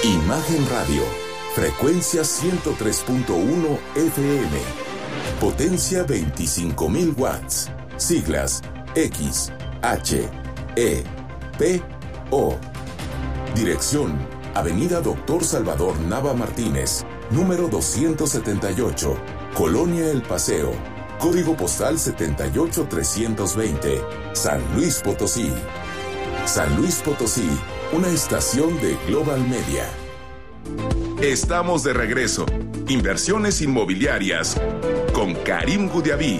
Imagen Radio, frecuencia 103.1 FM, potencia 25.000 watts, siglas X, H, E, P, O. Dirección, Avenida Doctor Salvador Nava Martínez, número 278, Colonia El Paseo, código postal 78320, San Luis Potosí. San Luis Potosí, una estación de Global Media. Estamos de regreso. Inversiones inmobiliarias con Karim Gudiaví.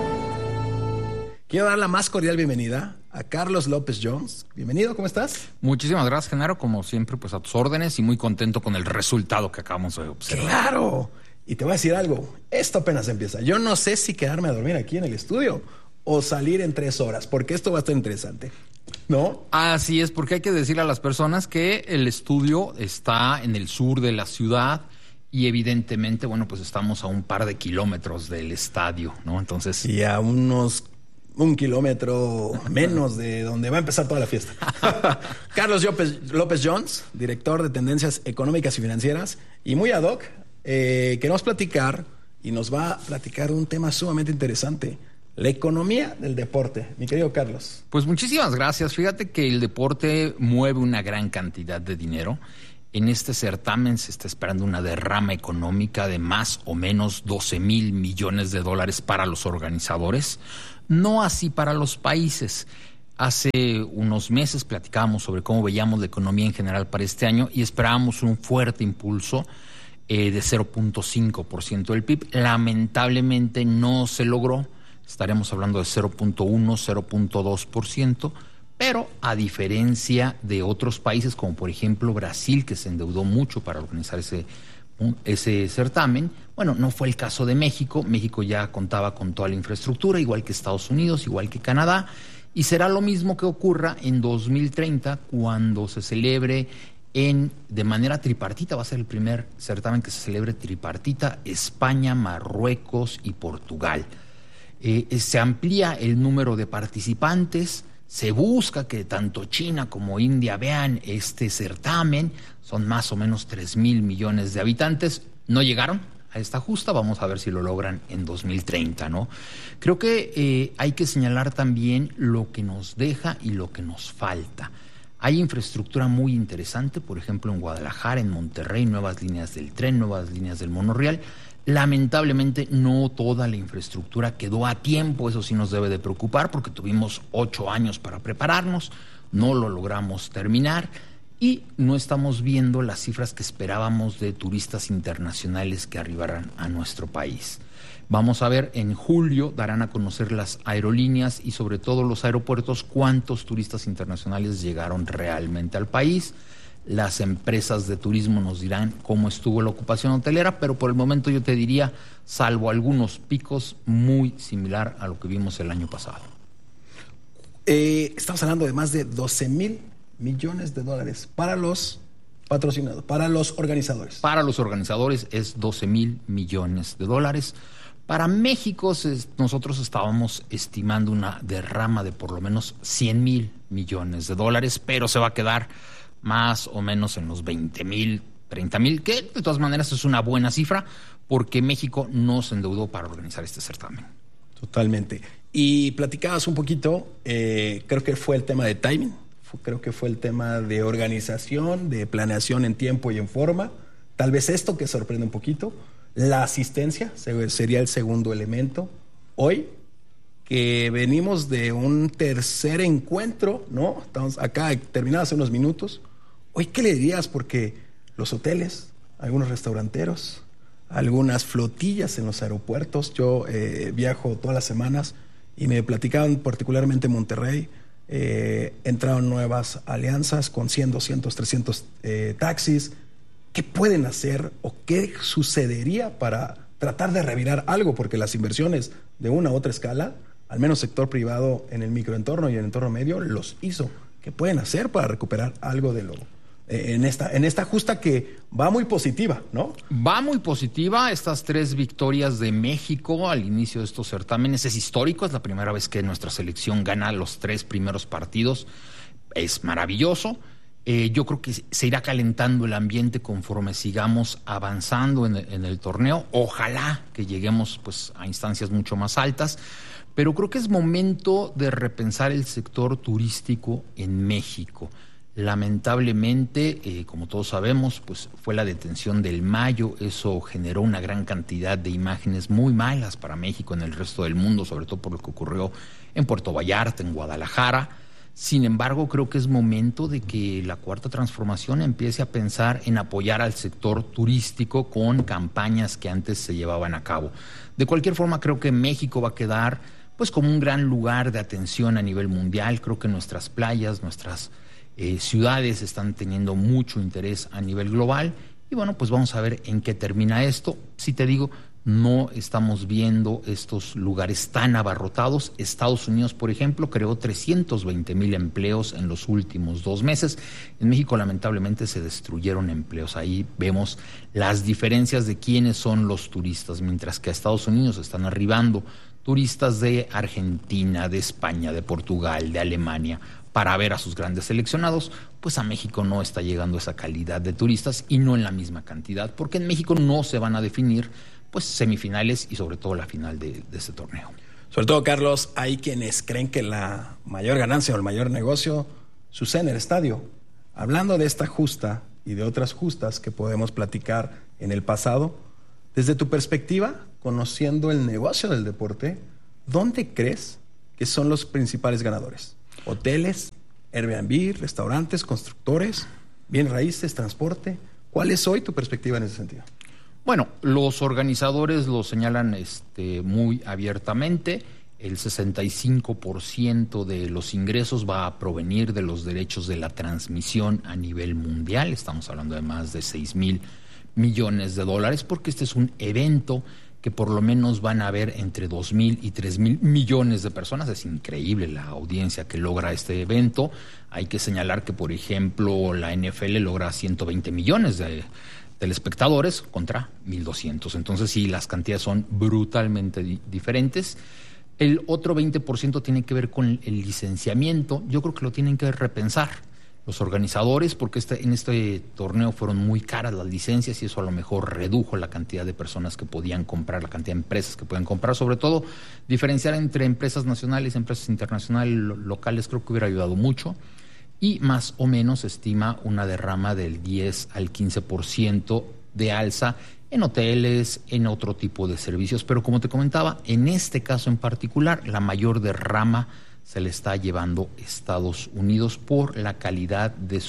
Quiero dar la más cordial bienvenida a Carlos López Jones. Bienvenido, ¿cómo estás? Muchísimas gracias, Genaro. Como siempre, pues a tus órdenes y muy contento con el resultado que acabamos de observar. ¡Claro! Y te voy a decir algo. Esto apenas empieza. Yo no sé si quedarme a dormir aquí en el estudio o salir en 3 horas, porque esto va a estar interesante, ¿no? Así es, porque hay que decirle a las personas que el estudio está en el sur de la ciudad y evidentemente, bueno, pues estamos a un par de kilómetros del estadio, ¿no? Entonces... Y a un kilómetro menos de donde va a empezar toda la fiesta. Carlos López Jones, director de Tendencias Económicas y Financieras, y muy ad hoc, queremos platicar y nos va a platicar un tema sumamente interesante: la economía del deporte. Mi querido Carlos. Pues muchísimas gracias. Fíjate que el deporte mueve una gran cantidad de dinero. En este certamen se está esperando una derrama económica de más o menos 12,000 millones de dólares para los organizadores. No así para los países. Hace unos meses platicábamos sobre cómo veíamos la economía en general para este año y esperábamos un fuerte impulso de 0.5% del PIB. Lamentablemente no se logró. Estaremos hablando de 0.1, 0.2%, pero a diferencia de otros países como por ejemplo Brasil, que se endeudó mucho para organizar ese certamen, bueno, no fue el caso de México. México ya contaba con toda la infraestructura, igual que Estados Unidos, igual que Canadá, y será lo mismo que ocurra en 2030 cuando se celebre de manera tripartita. Va a ser el primer certamen que se celebre tripartita: España, Marruecos y Portugal. Se amplía el número de participantes, se busca que tanto China como India vean este certamen. Son más o menos 3,000 millones de habitantes. No llegaron a esta justa, vamos a ver si lo logran en 2030, ¿no? Creo que hay que señalar también lo que nos deja y lo que nos falta. Hay infraestructura muy interesante, por ejemplo en Guadalajara, en Monterrey, nuevas líneas del tren, nuevas líneas del monorriel. Lamentablemente no toda la infraestructura quedó a tiempo. Eso sí nos debe de preocupar, porque tuvimos 8 años para prepararnos, no lo logramos terminar y no estamos viendo las cifras que esperábamos de turistas internacionales que arribaran a nuestro país. Vamos a ver, en julio darán a conocer las aerolíneas y sobre todo los aeropuertos cuántos turistas internacionales llegaron realmente al país. Las empresas de turismo nos dirán cómo estuvo la ocupación hotelera, pero por el momento yo te diría, salvo algunos picos, muy similar a lo que vimos el año pasado. Estamos hablando de más de 12,000 millones de dólares para los patrocinados, para los organizadores. Para los organizadores es 12,000 millones de dólares. Para México nosotros estábamos estimando una derrama de por lo menos 100,000 millones de dólares, pero se va a quedar más o menos en los 20,000, 30,000, que de todas maneras es una buena cifra porque México no se endeudó para organizar este certamen. Totalmente. Y platicabas un poquito, creo que fue el tema de timing, creo que fue el tema de organización, de planeación en tiempo y en forma. Tal vez esto que sorprende un poquito, la asistencia sería el segundo elemento. Hoy, que venimos de un tercer encuentro, ¿no? Estamos acá, terminado hace unos minutos. Hoy, ¿qué le dirías? Porque los hoteles, algunos restauranteros, algunas flotillas en los aeropuertos. Yo viajo todas las semanas y me platicaban, particularmente en Monterrey, entraron nuevas alianzas con 100, 200, 300 taxis. ¿Qué pueden hacer o qué sucedería para tratar de revirar algo? Porque las inversiones de una u otra escala, al menos sector privado en el microentorno y en el entorno medio, los hizo. ¿Qué pueden hacer para recuperar algo de lo en esta justa que va muy positiva, ¿no? Va muy positiva. Estas 3 victorias de México al inicio de estos certámenes es histórico. Es la primera vez que nuestra selección gana los 3 primeros partidos. Es maravilloso. Yo creo que se irá calentando el ambiente conforme sigamos avanzando en el torneo. Ojalá que lleguemos pues a instancias mucho más altas, pero creo que es momento de repensar el sector turístico en México. Lamentablemente, como todos sabemos, pues fue la detención del Mayo. Eso generó una gran cantidad de imágenes muy malas para México en el resto del mundo, sobre todo por lo que ocurrió en Puerto Vallarta, en Guadalajara. Sin embargo, creo que es momento de que la Cuarta Transformación empiece a pensar en apoyar al sector turístico con campañas que antes se llevaban a cabo. De cualquier forma, creo que México va a quedar pues como un gran lugar de atención a nivel mundial. Creo que nuestras playas, nuestras ciudades están teniendo mucho interés a nivel global. Y bueno, pues vamos a ver en qué termina esto. Si te digo, no estamos viendo estos lugares tan abarrotados. Estados Unidos, por ejemplo, creó 320,000 empleos en los últimos 2 meses. En México, lamentablemente, se destruyeron empleos. Ahí vemos las diferencias de quiénes son los turistas. Mientras que a Estados Unidos están arribando turistas de Argentina, de España, de Portugal, de Alemania, para ver a sus grandes seleccionados, pues a México no está llegando esa calidad de turistas y no en la misma cantidad, porque en México no se van a definir pues semifinales y sobre todo la final de este torneo. Sobre todo, Carlos, hay quienes creen que la mayor ganancia o el mayor negocio sucede en el estadio. Hablando de esta justa y de otras justas que podemos platicar en el pasado, desde tu perspectiva, conociendo el negocio del deporte, ¿dónde crees que son los principales ganadores? ¿Hoteles, Airbnb, restaurantes, constructores, bienes raíces, transporte? ¿Cuál es hoy tu perspectiva en ese sentido? Bueno, los organizadores lo señalan muy abiertamente. El 65% de los ingresos va a provenir de los derechos de la transmisión a nivel mundial. Estamos hablando de más de 6,000 millones de dólares, porque este es un evento que por lo menos van a haber entre 2,000 y 3,000 millones de personas. Es increíble la audiencia que logra este evento. Hay que señalar que, por ejemplo, la NFL logra 120 millones de telespectadores contra 1,200. Entonces sí, las cantidades son brutalmente diferentes. El otro 20% tiene que ver con el licenciamiento. Yo creo que lo tienen que repensar los organizadores, porque en este torneo fueron muy caras las licencias y eso a lo mejor redujo la cantidad de personas que podían comprar, la cantidad de empresas que pueden comprar. Sobre todo, diferenciar entre empresas nacionales y empresas internacionales locales creo que hubiera ayudado mucho. Y más o menos se estima una derrama del 10 al 15% de alza en hoteles, en otro tipo de servicios. Pero como te comentaba, en este caso en particular, la mayor derrama se le está llevando Estados Unidos por la calidad de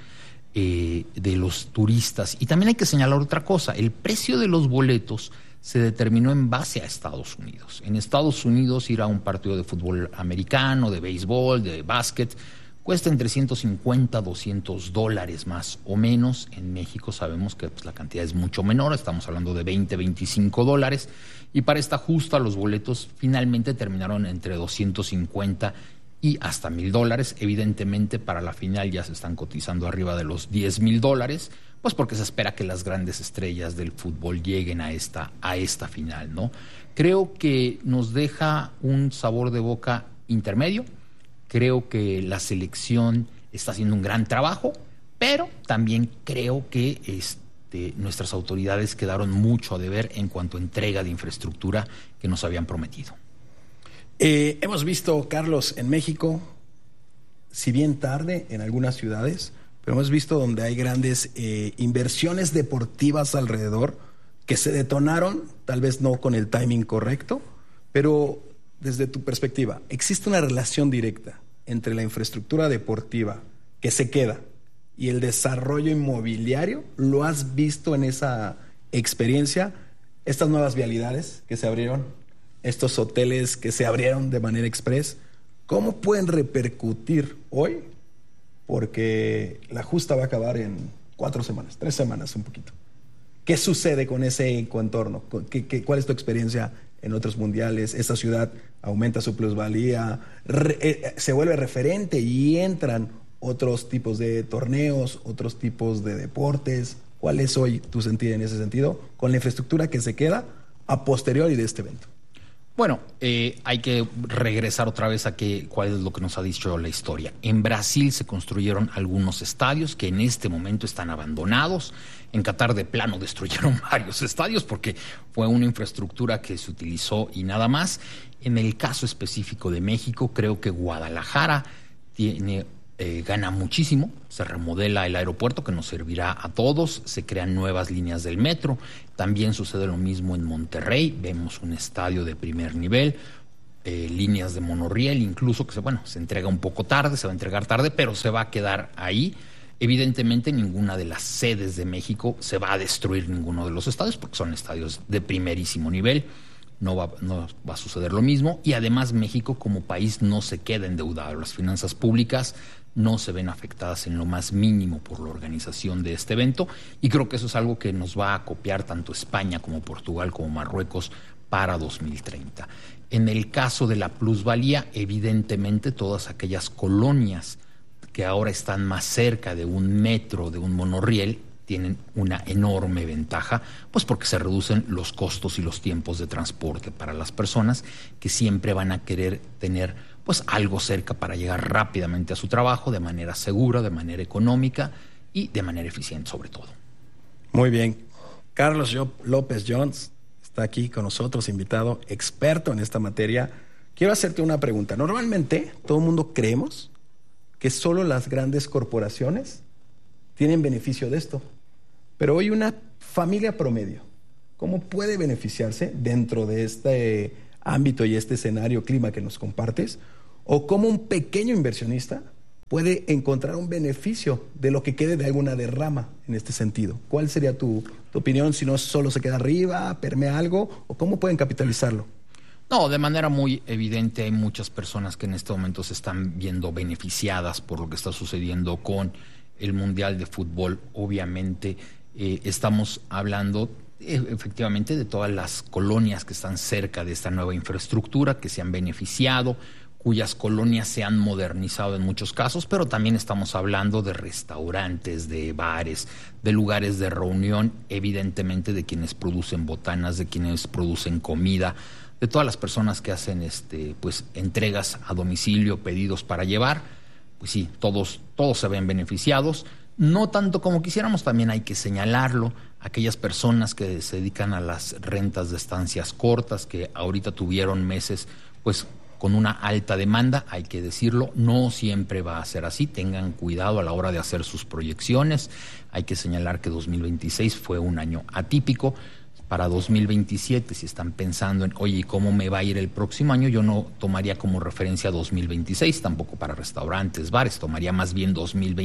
los turistas. Y también hay que señalar otra cosa: el precio de los boletos se determinó en base a Estados Unidos. En Estados Unidos ir a un partido de fútbol americano, de béisbol, de básquet, cuesta entre $150 a $200 más o menos. En México sabemos que pues, la cantidad es mucho menor, estamos hablando de $20, $25. Y para esta justa los boletos finalmente terminaron entre $250 y hasta $1,000. Evidentemente para la final ya se están cotizando arriba de los $10,000, pues porque se espera que las grandes estrellas del fútbol lleguen a esta final, ¿no? Creo que nos deja un sabor de boca intermedio. Creo que la selección está haciendo un gran trabajo, pero también creo que nuestras autoridades quedaron mucho a deber en cuanto a entrega de infraestructura que nos habían prometido. Hemos visto, Carlos, en México, si bien tarde en algunas ciudades, pero hemos visto donde hay grandes inversiones deportivas alrededor que se detonaron, tal vez no con el timing correcto, pero desde tu perspectiva, ¿existe una relación directa entre la infraestructura deportiva que se queda y el desarrollo inmobiliario? ¿Lo has visto en esa experiencia? Estas nuevas vialidades que se abrieron, estos hoteles que se abrieron de manera express, ¿cómo pueden repercutir hoy? Porque la justa va a acabar en 4 semanas, 3 semanas un poquito. ¿Qué sucede con ese contorno? ¿Cuál es tu experiencia en otros mundiales? ¿Esta ciudad aumenta su plusvalía? ¿Se vuelve referente y entran otros tipos de torneos, otros tipos de deportes? ¿Cuál es hoy tu sentido en ese sentido con la infraestructura que se queda a posteriori de este evento? Bueno, hay que regresar otra vez a cuál es lo que nos ha dicho la historia. En Brasil se construyeron algunos estadios que en este momento están abandonados. En Qatar de plano destruyeron varios estadios porque fue una infraestructura que se utilizó y nada más. En el caso específico de México, creo que Guadalajara gana muchísimo. Se remodela el aeropuerto que nos servirá a todos, se crean nuevas líneas del metro. También sucede lo mismo en Monterrey, vemos un estadio de primer nivel, líneas de monorriel, incluso que se entrega un poco tarde, se va a entregar tarde, pero se va a quedar ahí. Evidentemente ninguna de las sedes de México se va a destruir, ninguno de los estadios, porque son estadios de primerísimo nivel. No va a suceder lo mismo, y además México como país no se queda endeudado. Las finanzas públicas no se ven afectadas en lo más mínimo por la organización de este evento, y creo que eso es algo que nos va a copiar tanto España como Portugal como Marruecos para 2030. En el caso de la plusvalía, evidentemente todas aquellas colonias que ahora están más cerca de un metro, de un monorriel, tienen una enorme ventaja, pues porque se reducen los costos y los tiempos de transporte para las personas que siempre van a querer tener pues algo cerca para llegar rápidamente a su trabajo de manera segura, de manera económica y de manera eficiente sobre todo. Muy bien. Carlos López Jones está aquí con nosotros, invitado, experto en esta materia. Quiero hacerte una pregunta. Normalmente todo el mundo creemos que solo las grandes corporaciones tienen beneficio de esto. Pero hoy una familia promedio, ¿cómo puede beneficiarse dentro de este ámbito y este escenario clima que nos compartes? ¿O cómo un pequeño inversionista puede encontrar un beneficio de lo que quede de alguna derrama en este sentido? ¿Cuál sería tu opinión? Si no solo se queda arriba, permea algo, ¿o cómo pueden capitalizarlo? No, de manera muy evidente hay muchas personas que en este momento se están viendo beneficiadas por lo que está sucediendo con el Mundial de Fútbol. Obviamente estamos hablando efectivamente de todas las colonias que están cerca de esta nueva infraestructura, que se han beneficiado, cuyas colonias se han modernizado en muchos casos, pero también estamos hablando de restaurantes, de bares, de lugares de reunión, evidentemente de quienes producen botanas, de quienes producen comida, de todas las personas que hacen pues entregas a domicilio, pedidos para llevar. Pues sí, todos se ven beneficiados, no tanto como quisiéramos. También hay que señalarlo, aquellas personas que se dedican a las rentas de estancias cortas, que ahorita tuvieron meses pues con una alta demanda, hay que decirlo, no siempre va a ser así, tengan cuidado a la hora de hacer sus proyecciones. Hay que señalar que 2026 fue un año atípico. Para 2027, si están pensando en, oye, ¿cómo me va a ir el próximo año? Yo no tomaría como referencia 2026, tampoco para restaurantes, bares, tomaría más bien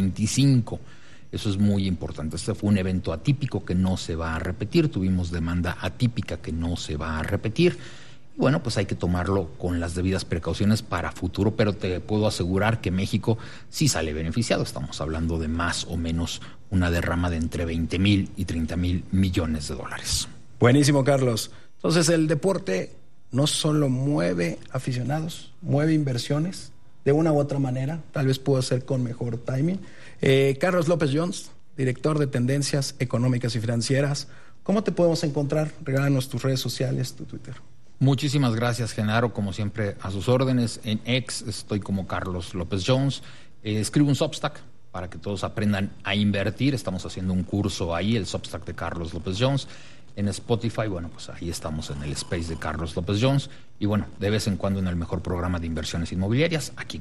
2025. Eso es muy importante. Este fue un evento atípico que no se va a repetir, tuvimos demanda atípica que no se va a repetir. Y bueno, pues hay que tomarlo con las debidas precauciones para futuro, pero te puedo asegurar que México sí sale beneficiado. Estamos hablando de más o menos una derrama de entre 20,000 y 30,000 millones de dólares. Buenísimo, Carlos. Entonces, el deporte no solo mueve aficionados, mueve inversiones de una u otra manera, tal vez pudo ser con mejor timing. Carlos López Jones, director de Tendencias Económicas y Financieras, ¿cómo te podemos encontrar? Regálanos tus redes sociales, tu Twitter. Muchísimas gracias, Genaro, como siempre a sus órdenes. En X estoy como Carlos López Jones. Escribo un Substack para que todos aprendan a invertir. Estamos haciendo un curso ahí, el Substack de Carlos López Jones. En Spotify, bueno, pues ahí estamos en el space de Carlos López Jones. Y bueno, de vez en cuando en el mejor programa de inversiones inmobiliarias, aquí.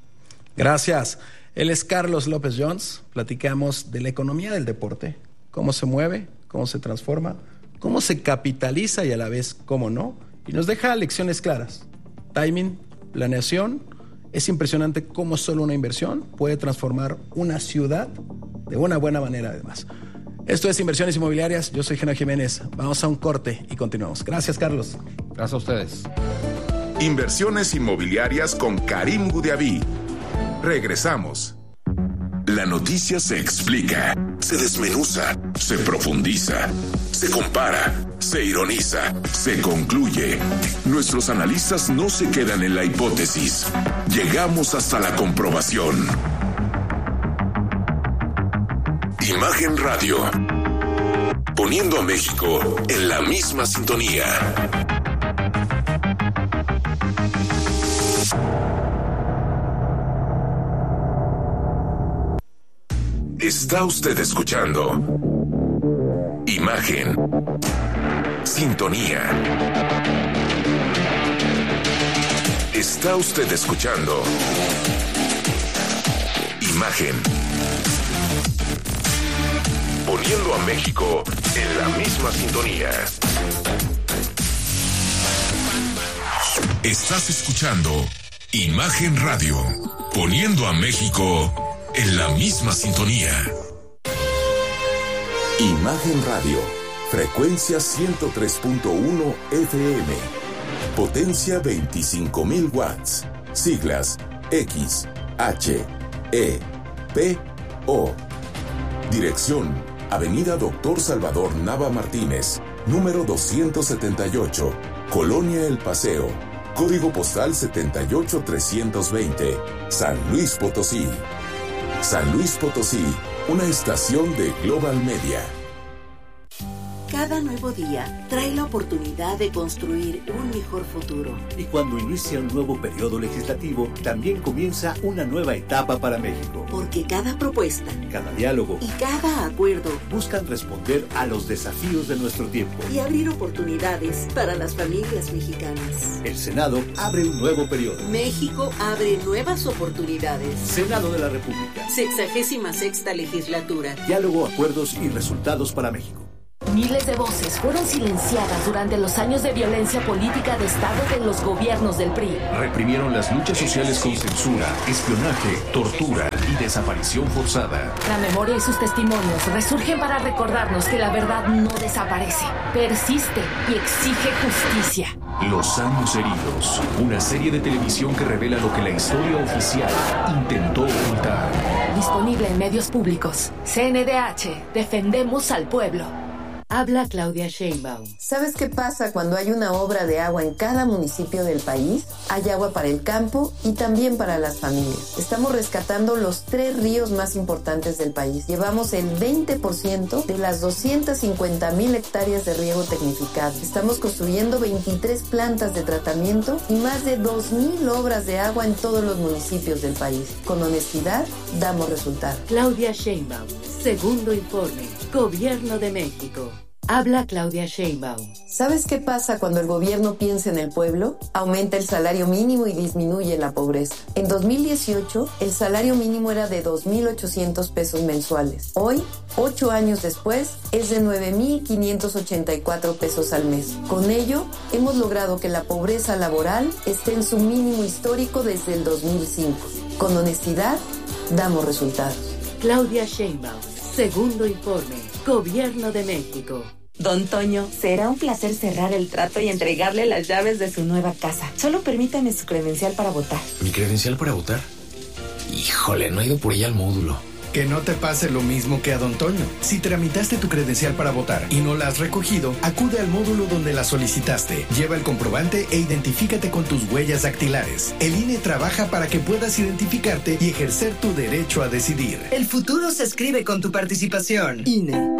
Gracias. Él es Carlos López Jones. Platicamos de la economía del deporte, cómo se mueve, cómo se transforma, cómo se capitaliza y a la vez cómo no. Y nos deja lecciones claras. Timing, planeación. Es impresionante cómo solo una inversión puede transformar una ciudad de una buena manera además. Esto es Inversiones Inmobiliarias. Yo soy Genaro Jiménez. Vamos a un corte y continuamos. Gracias, Carlos. Gracias a ustedes. Inversiones Inmobiliarias con Karim Goudiaby. Regresamos. La noticia se explica, se desmenuza, se profundiza, se compara, se ironiza, se concluye. Nuestros analistas no se quedan en la hipótesis. Llegamos hasta la comprobación. Imagen Radio, poniendo a México en la misma sintonía. Está usted escuchando Imagen, Sintonía. Está usted escuchando Imagen, poniendo a México en la misma sintonía. Estás escuchando Imagen Radio, poniendo a México en la misma sintonía. Imagen Radio, frecuencia 103.1 FM, potencia 25,000 watts, siglas X, H, E, P, O. Dirección, Avenida Dr. Salvador Nava Martínez, número 278, Colonia El Paseo, código postal 78320, San Luis Potosí. San Luis Potosí, una estación de Global Media. Cada nuevo día trae la oportunidad de construir un mejor futuro. Y cuando inicia un nuevo periodo legislativo, también comienza una nueva etapa para México. Porque cada propuesta, cada diálogo y cada acuerdo buscan responder a los desafíos de nuestro tiempo y abrir oportunidades para las familias mexicanas. El Senado abre un nuevo periodo. México abre nuevas oportunidades. Senado de la República. 66ª legislatura. Diálogo, acuerdos y resultados para México. Miles de voces fueron silenciadas durante los años de violencia política de Estado de los gobiernos del PRI. Reprimieron las luchas sociales con censura, espionaje, tortura y desaparición forzada. La memoria y sus testimonios resurgen para recordarnos que la verdad no desaparece, persiste y exige justicia. Los años heridos, una serie de televisión que revela lo que la historia oficial intentó ocultar. Disponible en medios públicos. CNDH, defendemos al pueblo. Habla Claudia Sheinbaum. ¿Sabes qué pasa cuando hay una obra de agua en cada municipio del país? Hay agua para el campo y también para las familias. Estamos rescatando los 3 ríos más importantes del país. Llevamos el 20% de las 250,000 hectáreas de riego tecnificado. Estamos construyendo 23 plantas de tratamiento y más de 2,000 obras de agua en todos los municipios del país. Con honestidad, damos resultados. Claudia Sheinbaum. Segundo informe. Gobierno de México. Habla Claudia Sheinbaum. ¿Sabes qué pasa cuando el gobierno piensa en el pueblo? Aumenta el salario mínimo y disminuye la pobreza. En 2018, el salario mínimo era de 2,800 pesos mensuales. Hoy, 8 años después, es de 9,584 pesos al mes. Con ello, hemos logrado que la pobreza laboral esté en su mínimo histórico desde el 2005. Con honestidad, damos resultados. Claudia Sheinbaum. Segundo informe. Gobierno de México. Don Toño, será un placer cerrar el trato y entregarle las llaves de su nueva casa. Solo permítame su credencial para votar. ¿Mi credencial para votar? Híjole, no he ido por ella al módulo. Que no te pase lo mismo que a Don Toño. Si tramitaste tu credencial para votar y no la has recogido, acude al módulo donde la solicitaste. Lleva el comprobante e identifícate con tus huellas dactilares. El INE trabaja para que puedas identificarte y ejercer tu derecho a decidir. El futuro se escribe con tu participación. INE.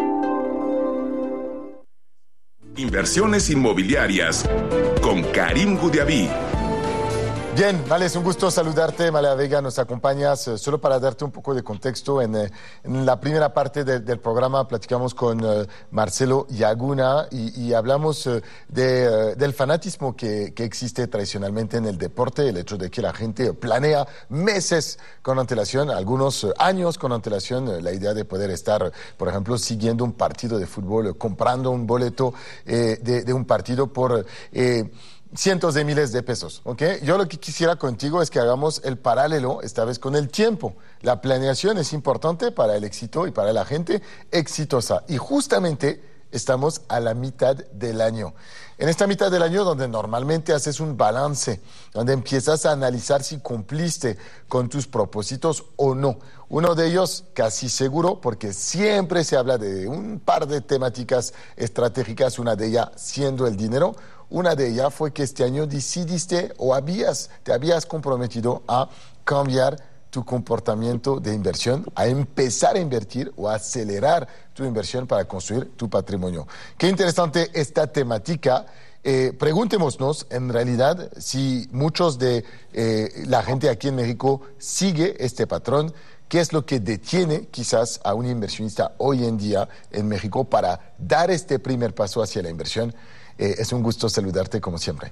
Inversiones inmobiliarias con Karim Gudiaví. Bien, vale, es un gusto saludarte, Malea Vega, nos acompañas. Solo para darte un poco de contexto, en la primera parte del programa platicamos con Marcelo Yaguna y hablamos del fanatismo que existe tradicionalmente en el deporte, el hecho de que la gente planea meses con antelación, algunos años con antelación, la idea de poder estar, por ejemplo, siguiendo un partido de fútbol, comprando un boleto de un partido por cientos de miles de pesos, ¿ok? Yo lo que quisiera contigo es que hagamos el paralelo, esta vez con el tiempo. La planeación es importante para el éxito y para la gente exitosa. Y justamente estamos a la mitad del año. En esta mitad del año donde normalmente haces un balance, donde empiezas a analizar si cumpliste con tus propósitos o no. Uno de ellos casi seguro, porque siempre se habla de un par de temáticas estratégicas, una de ellas siendo el dinero. Una de ellas fue que este año decidiste o te habías comprometido a cambiar tu comportamiento de inversión, a empezar a invertir o a acelerar tu inversión para construir tu patrimonio. Qué interesante esta temática. Preguntémonos en realidad si muchos de la gente aquí en México sigue este patrón. ¿Qué es lo que detiene quizás a un inversionista hoy en día en México para dar este primer paso hacia la inversión? Es un gusto saludarte como siempre.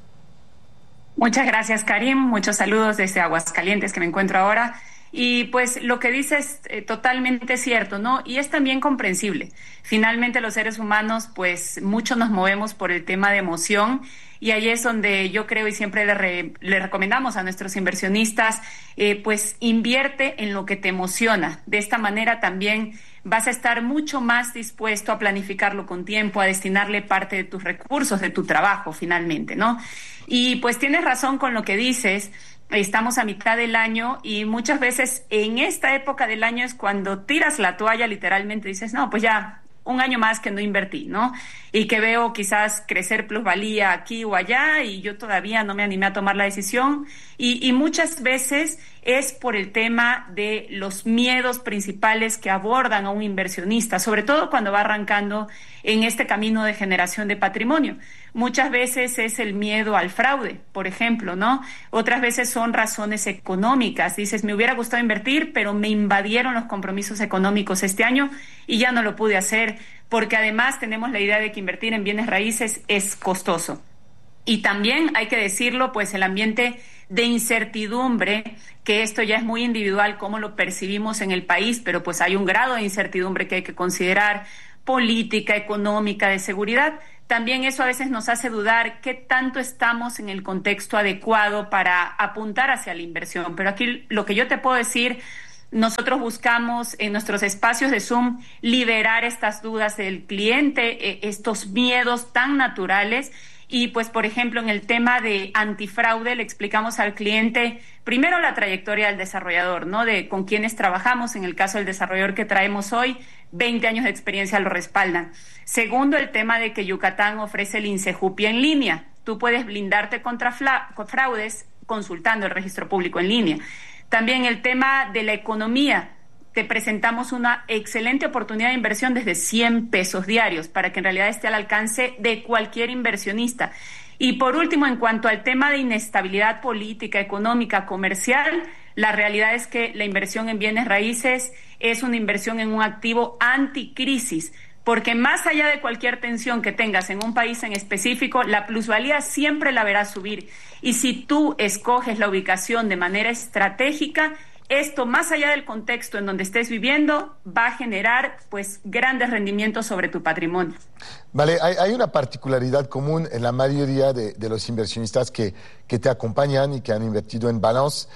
Muchas gracias, Karim. Muchos saludos desde Aguascalientes, que me encuentro ahora. Y pues lo que dices es totalmente cierto, ¿no? Y es también comprensible. Finalmente los seres humanos, pues mucho nos movemos por el tema de emoción, y ahí es donde yo creo y siempre le recomendamos a nuestros inversionistas, pues invierte en lo que te emociona. De esta manera también vas a estar mucho más dispuesto a planificarlo con tiempo, a destinarle parte de tus recursos, de tu trabajo finalmente, ¿no? Y pues tienes razón con lo que dices. Estamos a mitad del año y muchas veces en esta época del año es cuando tiras la toalla, literalmente dices, no, pues ya un año más que no invertí, ¿no? Y que veo quizás crecer plusvalía aquí o allá y yo todavía no me animé a tomar la decisión. Y muchas veces es por el tema de los miedos principales que abordan a un inversionista, sobre todo cuando va arrancando en este camino de generación de patrimonio. Muchas veces es el miedo al fraude, por ejemplo, ¿no? Otras veces son razones económicas. Dices, me hubiera gustado invertir, pero me invadieron los compromisos económicos este año y ya no lo pude hacer, porque además tenemos la idea de que invertir en bienes raíces es costoso. Y también hay que decirlo, pues el ambiente de incertidumbre, que esto ya es muy individual cómo lo percibimos en el país, pero pues hay un grado de incertidumbre que hay que considerar, política, económica, de seguridad. También eso a veces nos hace dudar qué tanto estamos en el contexto adecuado para apuntar hacia la inversión. Pero aquí lo que yo te puedo decir, nosotros buscamos en nuestros espacios de Zoom liberar estas dudas del cliente, estos miedos tan naturales. Y pues, por ejemplo, en el tema de antifraude le explicamos al cliente primero la trayectoria del desarrollador, ¿no? De con quienes trabajamos. En el caso del desarrollador que traemos hoy, 20 años de experiencia lo respaldan. Segundo, el tema de que Yucatán ofrece el INSEJUPI en línea. Tú puedes blindarte contra fraudes consultando el registro público en línea. También el tema de la economía. Te presentamos una excelente oportunidad de inversión desde 100 pesos diarios para que en realidad esté al alcance de cualquier inversionista. Y por último, en cuanto al tema de inestabilidad política, económica, comercial, la realidad es que la inversión en bienes raíces es una inversión en un activo anticrisis, porque más allá de cualquier tensión que tengas en un país en específico, la plusvalía siempre la verás subir. Y si tú escoges la ubicación de manera estratégica, esto, más allá del contexto en donde estés viviendo, va a generar pues grandes rendimientos sobre tu patrimonio. Vale, hay una particularidad común en la mayoría de los inversionistas que te acompañan y que han invertido en Balance,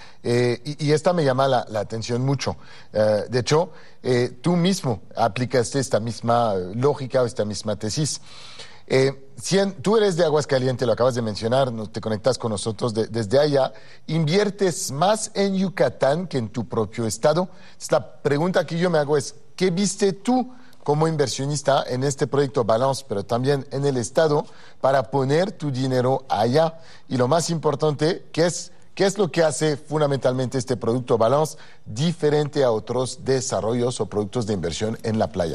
y esta me llama la atención mucho. De hecho, tú mismo aplicaste esta misma lógica o esta misma tesis. Tú eres de Aguascalientes, lo acabas de mencionar, te conectas con nosotros desde allá, inviertes más en Yucatán que en tu propio estado. Entonces, la pregunta que yo me hago es, ¿qué viste tú como inversionista en este proyecto Balance, pero también en el estado, para poner tu dinero allá? Y lo más importante, ¿qué es lo que hace fundamentalmente este producto Balance diferente a otros desarrollos o productos de inversión en la playa?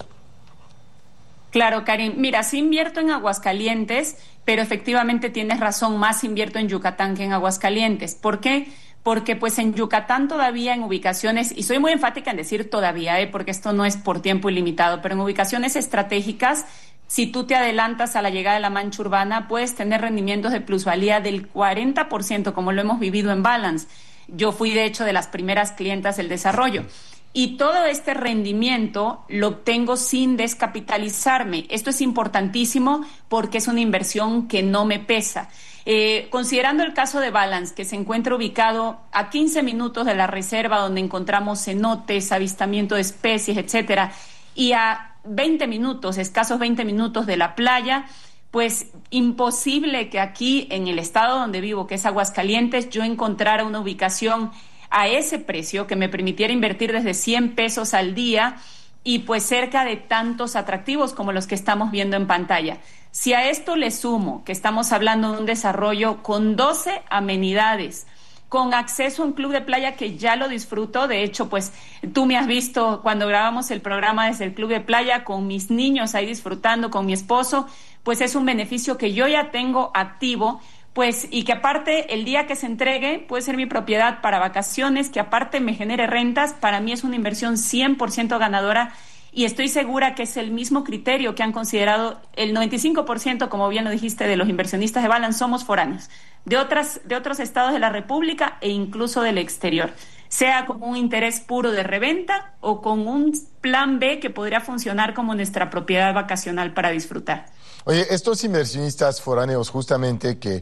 Claro, Karim. Mira, sí invierto en Aguascalientes, pero efectivamente tienes razón, más invierto en Yucatán que en Aguascalientes. ¿Por qué? Porque pues en Yucatán todavía en ubicaciones, y soy muy enfática en decir todavía, porque esto no es por tiempo ilimitado, pero en ubicaciones estratégicas, si tú te adelantas a la llegada de la mancha urbana, puedes tener rendimientos de plusvalía del 40%, como lo hemos vivido en Balance. Yo fui, de hecho, de las primeras clientas del desarrollo. Y todo este rendimiento lo obtengo sin descapitalizarme. Esto es importantísimo porque es una inversión que no me pesa. Considerando el caso de Balance, que se encuentra ubicado a 15 minutos de la reserva donde encontramos cenotes, avistamiento de especies, etcétera, y a 20 minutos, escasos 20 minutos de la playa, pues imposible que aquí en el estado donde vivo, que es Aguascalientes, yo encontrara una ubicación a ese precio que me permitiera invertir desde 100 pesos al día y pues cerca de tantos atractivos como los que estamos viendo en pantalla. Si a esto le sumo que estamos hablando de un desarrollo con 12 amenidades, con acceso a un club de playa que ya lo disfruto, de hecho, pues tú me has visto cuando grabamos el programa desde el club de playa con mis niños ahí disfrutando, con mi esposo, pues es un beneficio que yo ya tengo activo, pues, y que aparte el día que se entregue puede ser mi propiedad para vacaciones, que aparte me genere rentas, para mí es una inversión 100% ganadora y estoy segura que es el mismo criterio que han considerado el 95%, como bien lo dijiste, de los inversionistas de Balance somos foráneos, de otros estados de la República e incluso del exterior, sea como un interés puro de reventa o con un plan B que podría funcionar como nuestra propiedad vacacional para disfrutar. Oye, estos inversionistas foráneos justamente que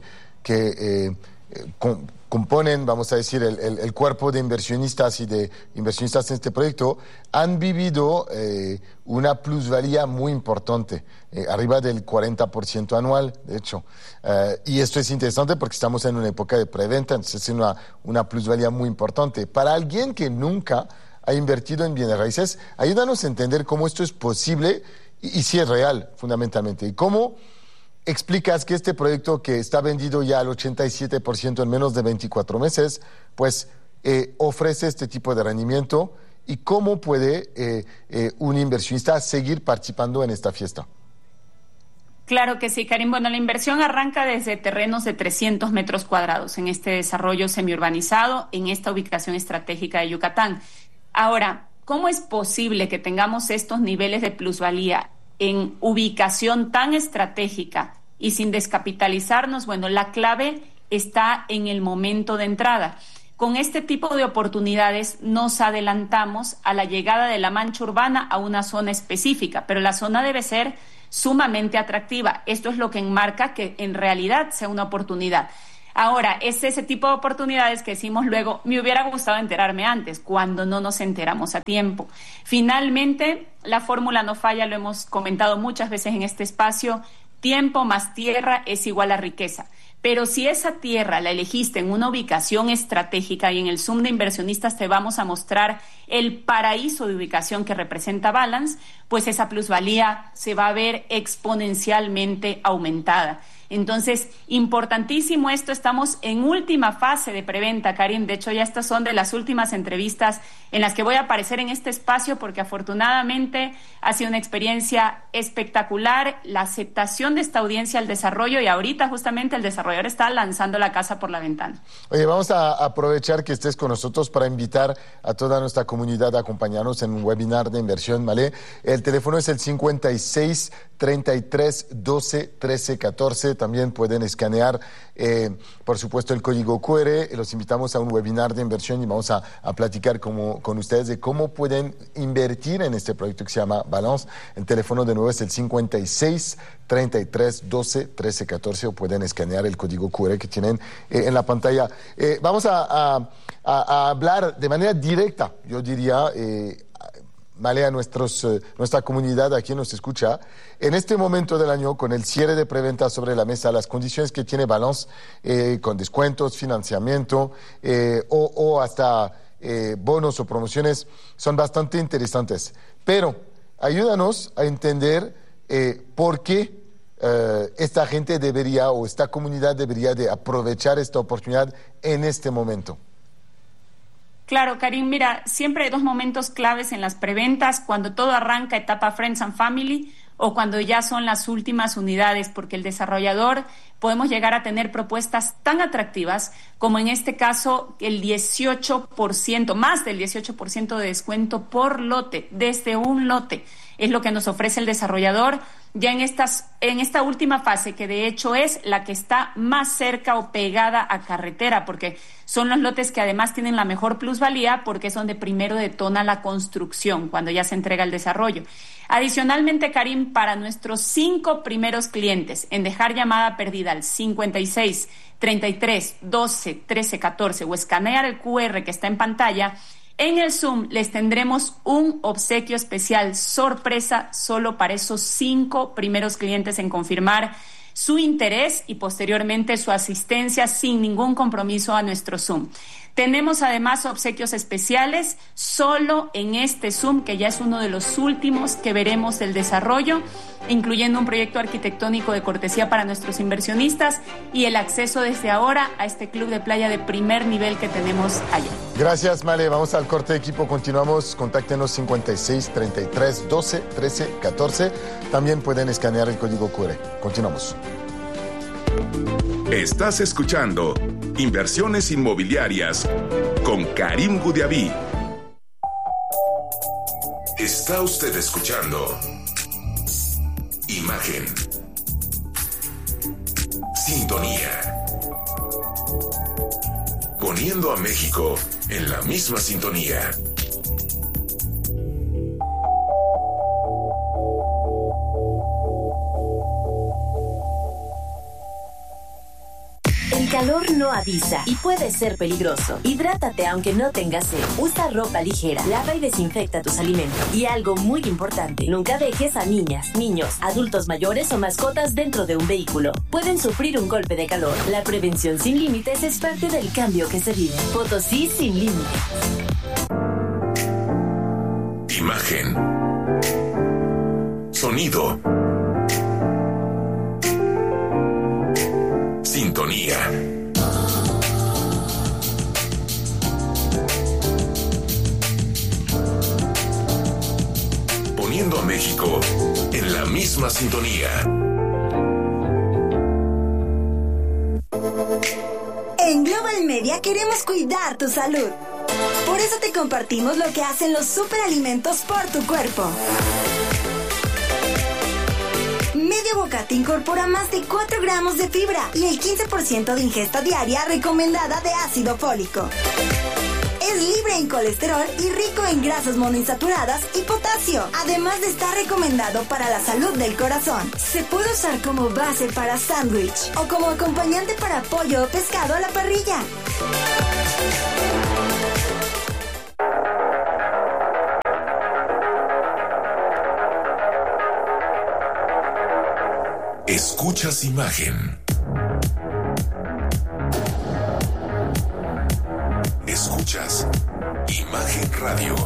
componen, vamos a decir, el cuerpo de inversionistas y de inversionistas en este proyecto, han vivido una plusvalía muy importante, arriba del 40% anual, de hecho. Y esto es interesante porque estamos en una época de preventa, entonces es una plusvalía muy importante. Para alguien que nunca ha invertido en bienes raíces, ayúdanos a entender cómo esto es posible y si es real, fundamentalmente. Y cómo explicas que este proyecto que está vendido ya al 87% en menos de 24 meses, pues ofrece este tipo de rendimiento y cómo puede un inversionista seguir participando en esta fiesta. Claro que sí, Karim. Bueno, la inversión arranca desde terrenos de 300 metros cuadrados en este desarrollo semiurbanizado, en esta ubicación estratégica de Yucatán. Ahora, ¿cómo es posible que tengamos estos niveles de plusvalía en ubicación tan estratégica y sin descapitalizarnos? Bueno, la clave está en el momento de entrada. Con este tipo de oportunidades nos adelantamos a la llegada de la mancha urbana a una zona específica, pero la zona debe ser sumamente atractiva. Esto es lo que enmarca que en realidad sea una oportunidad. Ahora, es ese tipo de oportunidades que decimos luego, me hubiera gustado enterarme antes, cuando no nos enteramos a tiempo. Finalmente, la fórmula no falla, lo hemos comentado muchas veces en este espacio, tiempo más tierra es igual a riqueza. Pero si esa tierra la elegiste en una ubicación estratégica y en el Zoom de inversionistas te vamos a mostrar el paraíso de ubicación que representa Balance, pues esa plusvalía se va a ver exponencialmente aumentada. Entonces, importantísimo esto, estamos en última fase de preventa, Karim. De hecho, ya estas son de las últimas entrevistas en las que voy a aparecer en este espacio porque afortunadamente ha sido una experiencia espectacular, la aceptación de esta audiencia al desarrollo y ahorita justamente el desarrollador está lanzando la casa por la ventana. Oye, vamos a aprovechar que estés con nosotros para invitar a toda nuestra comunidad a acompañarnos en un webinar de inversión, ¿vale? El teléfono es el 56 33 12 13 14. También pueden escanear, por supuesto, el código QR. Los invitamos a un webinar de inversión y vamos a platicar con ustedes de cómo pueden invertir en este proyecto que se llama Balance. El teléfono de nuevo es el 56 33 12 13 14 o pueden escanear el código QR que tienen en la pantalla. Vamos a hablar de manera directa, yo diría, Male, a nuestra comunidad, a quien nos escucha, en este momento del año, con el cierre de preventa sobre la mesa, las condiciones que tiene Balance, con descuentos, financiamiento o hasta bonos o promociones, son bastante interesantes. Pero ayúdanos a entender por qué esta gente debería, o esta comunidad debería de aprovechar esta oportunidad en este momento. Claro, Karim, mira, siempre hay dos momentos claves en las preventas, cuando todo arranca etapa Friends and Family o cuando ya son las últimas unidades, porque el desarrollador podemos llegar a tener propuestas tan atractivas como en este caso el 18%, más del 18% de descuento por lote, desde un lote, es lo que nos ofrece el desarrollador ya en esta última fase, que de hecho es la que está más cerca o pegada a carretera, porque son los lotes que además tienen la mejor plusvalía, porque es donde primero detona la construcción, cuando ya se entrega el desarrollo. Adicionalmente, Karim, para nuestros 5 primeros clientes en dejar llamada perdida al 56 33 12 13 14 o escanear el QR que está en pantalla, en el Zoom les tendremos un obsequio especial sorpresa solo para esos 5 primeros clientes en confirmar su interés y posteriormente su asistencia sin ningún compromiso a nuestro Zoom. Tenemos además obsequios especiales solo en este Zoom, que ya es uno de los últimos que veremos del desarrollo, incluyendo un proyecto arquitectónico de cortesía para nuestros inversionistas y el acceso desde ahora a este club de playa de primer nivel que tenemos allá. Gracias, Male. Vamos al corte de equipo. Continuamos. Contáctenos 56 33 12 13 14. También pueden escanear el código QR. Continuamos. Estás escuchando Inversiones Inmobiliarias con Karim Goudiaby. Está usted escuchando Imagen. Sintonía. Poniendo a México en la misma sintonía. El calor no avisa y puede ser peligroso. Hidrátate aunque no tengas sed. Usa ropa ligera, lava y desinfecta tus alimentos. Y algo muy importante, nunca dejes a niñas, niños, adultos mayores o mascotas dentro de un vehículo. Pueden sufrir un golpe de calor. La prevención sin límites es parte del cambio que se vive. Potosí sin límites. Imagen. Sonido. Sintonía. Poniendo a México en la misma sintonía. En Global Media queremos cuidar tu salud. Por eso te compartimos lo que hacen los superalimentos por tu cuerpo. Medio aguacate incorpora más de 4 gramos de fibra y el 15% de ingesta diaria recomendada de ácido fólico. Es libre en colesterol y rico en grasas monoinsaturadas y potasio, además de estar recomendado para la salud del corazón. Se puede usar como base para sándwich o como acompañante para pollo o pescado a la parrilla. Escuchas Imagen. Escuchas Imagen Radio.